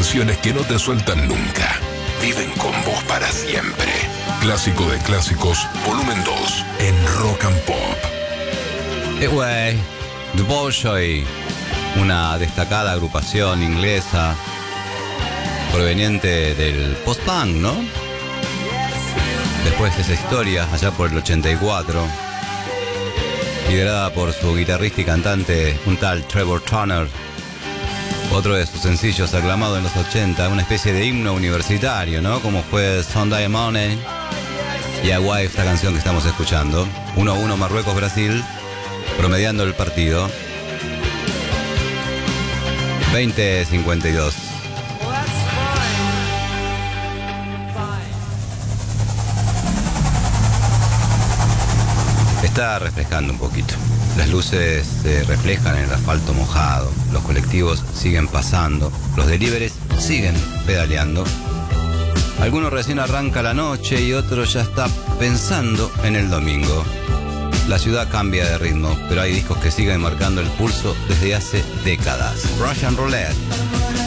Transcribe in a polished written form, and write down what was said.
canciones que no te sueltan nunca. Viven con vos para siempre. Clásico de clásicos, volumen 2, en Rock and Pop. Way, The Bolshoi, una destacada agrupación inglesa proveniente del post-punk, ¿no? Después de esa historia, allá por el 84, liderada por su guitarrista y cantante, un tal Trevor Turner. Otro de sus sencillos aclamado en los 80, una especie de himno universitario, ¿no? Como fue Sunday Morning y Aguay, esta canción que estamos escuchando. 1-1 Marruecos-Brasil, promediando el partido. 20:52. Está refrescando un poquito. Las luces se reflejan en el asfalto mojado. Los colectivos siguen pasando. Los deliveries siguen pedaleando. Algunos recién arranca la noche y otro ya está pensando en el domingo. La ciudad cambia de ritmo, pero hay discos que siguen marcando el pulso desde hace décadas. Russian Roulette.